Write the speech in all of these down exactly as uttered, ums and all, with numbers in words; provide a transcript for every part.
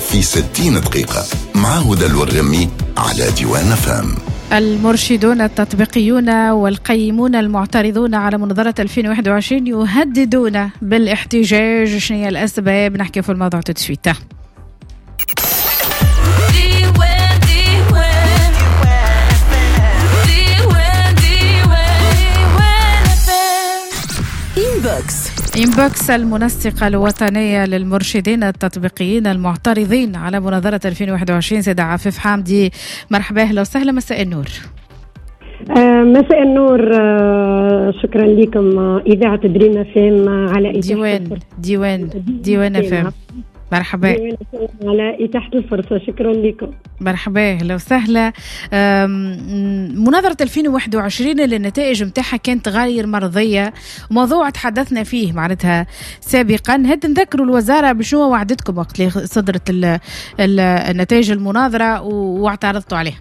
في ستين دقيقة مع هدى الورغمي على ديوان فام. المرشدون التطبيقيون والقيمون المعترضون على مناظرة ألفين وواحد وعشرين يهددون بالاحتجاج. شنو هي الأسباب؟ نحكي في الموضوع تسويته. إنبوكس إنبوكس المنسقة الوطنية للمرشدين التطبيقيين المعترضين على مناظرة ألفين وواحد وعشرين. سيدة عفيف حامدي، مرحبا، أهلا وسهلا، مساء النور. آه مساء النور. آه شكرا لكم آه إذاعة دريم فام على ديوان ديوان ديوان فام. مرحبا على إتاحة الفرصة، شكرا لكم. مرحبا، لو سهلة. مناظرة ألفين وواحد وعشرين اللي النتائج متاعها كانت غير مرضية، موضوع تحدثنا فيه معناتها سابقا. هاد نذكروا الوزارة بشنو وعدتكم وقت اللي صدرت النتائج المناظرة واعترضتوا عليها؟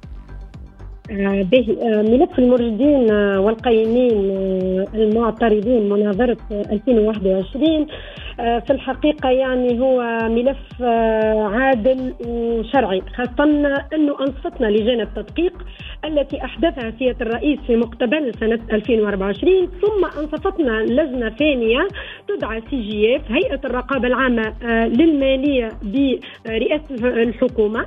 آه به آه ملف المرشدين آه والقيمين آه المعترضين مناظرة ألفين وواحد وعشرين آه في الحقيقة يعني هو ملف آه عادل وشرعي، خاصة أنه أنصتنا لجنة التدقيق التي أحدثها سيادة الرئيس في مقتبل سنة ألفين وأربعة وعشرين، ثم أنصفتنا لجنة ثانية تدعى سي جي اف، هيئة الرقابة العامة آه للمالية برئاسة الحكومة.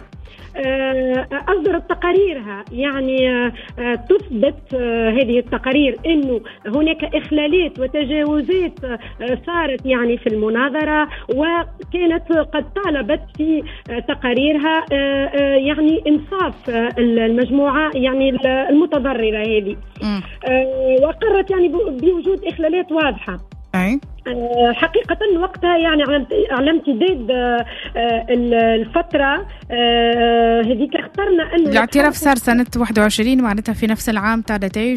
أصدرت تقاريرها يعني تثبت هذه التقارير أنه هناك إخلالات وتجاوزات صارت يعني في المناظرة، وكانت قد طالبت في تقاريرها يعني إنصاف المجموعة يعني المتضررة هذه، وقررت يعني بوجود إخلالات واضحة. أي. حقيقة وقتها يعني على امتداد الفترة هذيك اخترنا أنه الاعتراف صار سنة واحد وعشرين، معناتها في نفس العام تاع نتائج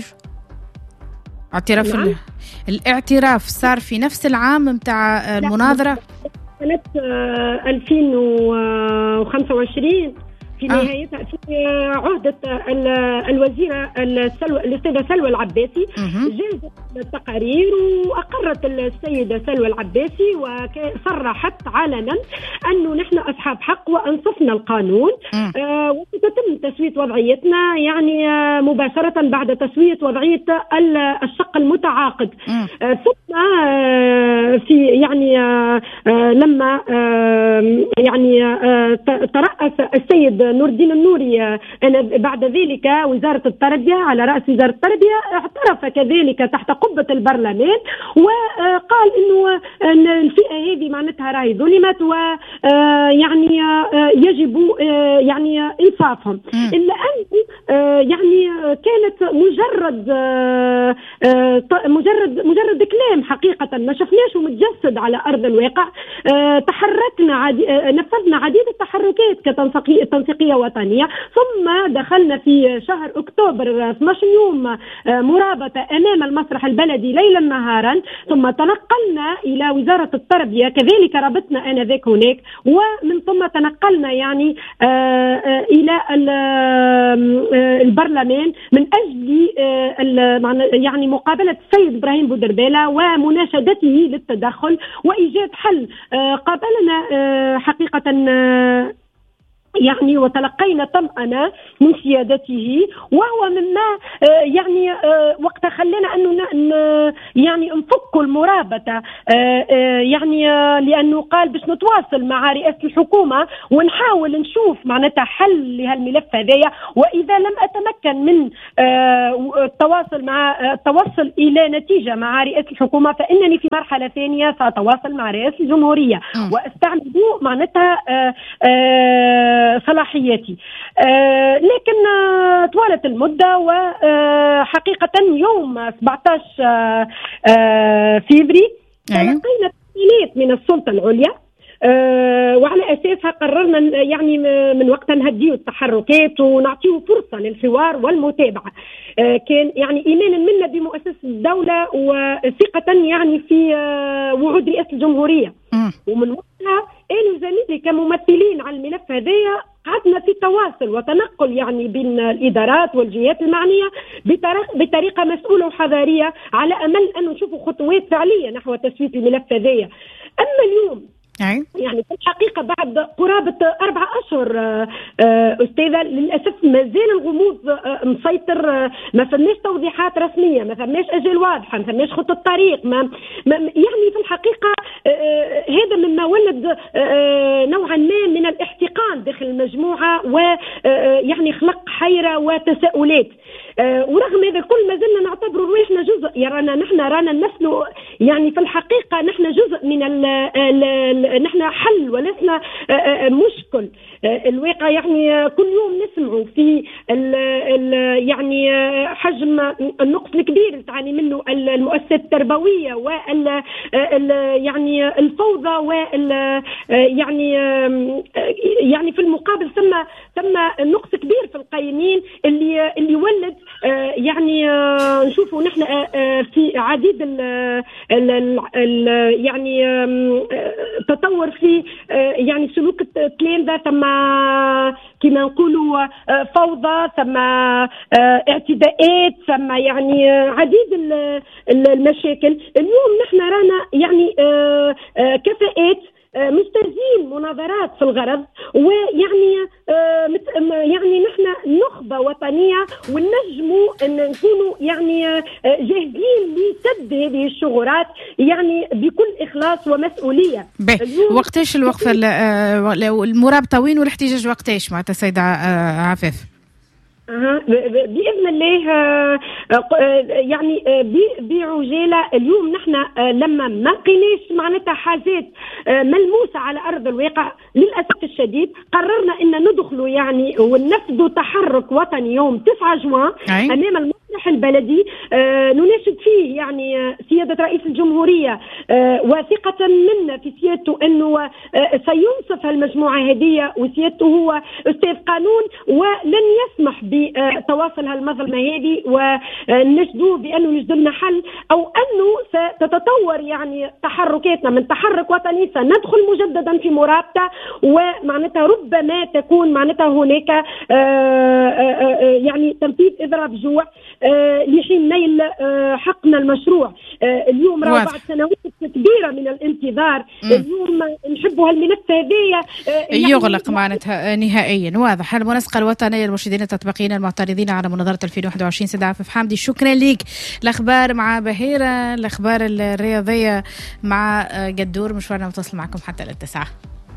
اعتراف. نعم. الاعتراف صار في نفس العام متاع المناظرة سنة ألفين وخمسة وعشرين في نهايتها في عهدة الوزيرة السيدة سلوى العباسي جازت التقارير وأقرت السيدة سلوى العباسي وصرحت علنا أنه نحن أصحاب حق وأنصفنا القانون، آه وستتم تسوية وضعيتنا يعني آه مباشرة بعد تسوية وضعية الشق المتعاقد. آه ثم آه في يعني آه آه لما آه يعني آه ترأس السيد نور الدين النوري أنا بعد ذلك وزارة التربية على رأس وزارة التربية اعترف كذلك تحت قبة البرلمان وقال إنه الفئة هذه معناتها راهي ظلمت ويعني يجب يعني إنصافهم، إلا أن يعني كانت مجرد مجرد مجرد كلام، حقيقة ما شفناش متجسد على أرض الواقع. تحركنا عدي... نفذنا عديد التحركات كتنسيقية وطنية، ثم دخلنا في شهر أكتوبر اثني عشر يوم مرابطة أمام المسرح البلدي ليلا نهارا، ثم تنقلنا إلى وزارة التربية كذلك ربطنا آنذاك هناك، ومن ثم تنقلنا يعني إلى البرلمان من أجل يعني مقابلة السيد إبراهيم بودربالة ومناشدته للتدخل وإيجاد حل. قابلنا حقيقة يعني وتلقينا طمأنة من سيادته، وهو مما يعني وقت خلينا أنه يعني نفك المرابطة يعني لأنه قال باش نتواصل مع رئاسة الحكومة ونحاول نشوف معناتها حل لهالملف هذايا، وإذا لم أتمكن من التواصل مع التوصل إلى نتيجة مع رئاسة الحكومة فإنني في مرحلة ثانية سأتواصل مع رئاسة الجمهورية واستعمل معناتها صلاحياتي. آه لكن آه طوالت المدة، وحقيقة يوم سبعة عشر آه آه فيفري تلقينا تسجيلات من السلطة العليا، آه وعلى أساسها قررنا يعني من وقتها نهديه التحركات ونعطيه فرصة للحوار والمتابعة. آه كان يعني إيمانا منا بمؤسسة الدولة وثقة يعني في آه وعود رئاسة الجمهورية، ومن وقتها أنا وزميلي كممثلين على الملف هذايا قعدنا في تواصل وتنقل يعني بين الإدارات والجهات المعنية بطريقة مسؤولة وحذرية على أمل أن نشوف خطوات فعلية نحو تسوية الملف هذايا. أما اليوم يعني في الحقيقة بعد قرابة أربعة أشهر أستاذة للأسف ما زال الغموض مسيطر، ما فماش توضيحات رسمية، ما فماش أجل واضحة، ما فماش خطة طريق، ما يعني في الحقيقة هذا مما ولد نوعا ما من الاحتقان داخل المجموعة، ويعني خلق حيرة وتساؤلات. ورغم هذا الكل ما زلنا نعتبر روحنا جزء، يرانا نحن رانا نسلو، يعني في الحقيقة نحن جزء من ال ال نحن حل ولسنا مشكل الواقع. يعني كل يوم نسمعوا في ال ال يعني حجم النقص الكبير اللي تعاني منه المؤسسات التربوية وال يعني الفوضى وال يعني يعني في المقابل ثم ثم نقص كبير في القيمين اللي اللي يولد يعني نشوفوا نحن في عديد ال ال ال يعني تطور في يعني سلوك التلامذة، ثم كما نقولوا فوضى، ثم اعتداءات، ثم يعني عديد المشاكل. اليوم نحن رانا يعني كفاءات مستلزمين مناظرات في الغرض، ويعني يعني نحن نخبة وطنية ونجموا ان نكونوا يعني جاهزين لسد هذه الشغورات يعني بكل إخلاص ومسؤولية. وقتاش الوقفة المرابطة وين والاحتجاج وقتاش مع السيدة عفاف؟ أه بإذن الله يعني بعجالة. اليوم نحن لما ما لقيناش معناتها حاجات ملموسة على أرض الواقع للأسف الشديد قررنا أن ندخلوا يعني ونفذوا تحرك وطني يوم تسعة جوان أمام المسرح البلدي نناشد فيه يعني سيادة رئيس الجمهورية وثقة منا في سيادته أنه سينصف المجموعة هذه، وسيادته هو أستاذ قانون ولن يسمح بتواصل هالمظلمة هذه، ونشدوه بأنه يجدلنا حل أو أنه ستتطور يعني تحركاتنا من تحرك وطني سندخل مجددا في مرابطة، ومعناتها ربما تكون معناتها هناك يعني تنفيذ إضراب جوع لحين نيل حقنا المشروع. اليوم راه بعد سنوات كبيرة من الانتظار م. اليوم نحبوا هالملف هذايا يعني يغلق معناتها نهائيا. واضح. المنسقة الوطنية المرشدين التطبيقيين المعترضين على مناظرة ألفين وواحد وعشرين سيدة عفاف حامدي، شكرا لك. الأخبار مع بهيرة، الأخبار الرياضية مع قدور، مشوارنا متصل معكم حتى للتسعة.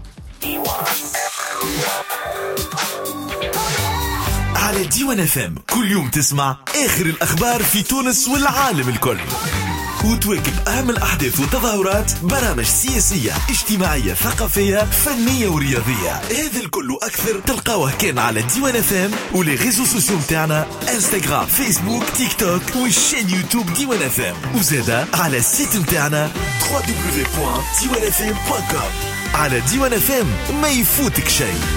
على ديوان اف ام كل يوم تسمع آخر الأخبار في تونس والعالم الكل، وتواكب أهم الأحداث والتظاهرات، برامج سياسية اجتماعية ثقافية فنية ورياضية. هذا الكل أكثر تلقاوه كان على ديوان اف ام ولي ريزو سوسيو متاعنا انستغرام فيسبوك تيك توك والشين يوتيوب ديوان اف ام، وزادا على السيت متاعنا دبليو دبليو دبليو دوت ديوان اف ام دوت كوم. على ديوان اف ام ما يفوتك شيء.